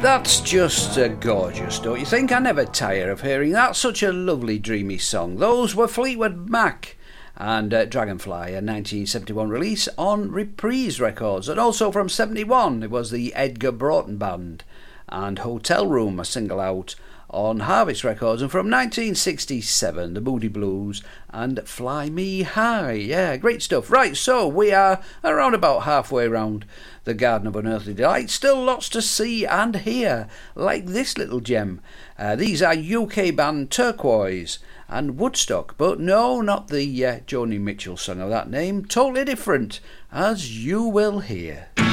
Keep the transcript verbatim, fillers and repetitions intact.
That's just uh, gorgeous, don't you think? I never tire of hearing that. Such a lovely, dreamy song. Those were Fleetwood Mac and uh, Dragonfly, a nineteen seventy-one release on Reprise Records. And also from seventy-one, it was the Edgar Broughton Band and Hotel Room, a single out on Harvest Records. And from nineteen sixty-seven, the Moody Blues and Fly Me High. Yeah, great stuff. Right, so we are around about halfway round the Garden of Unearthly Delight. Still lots to see and hear, like this little gem. Uh, these are U K band Turquoise and Woodstock, but no, not the uh, Joni Mitchell song of that name. Totally different, as you will hear.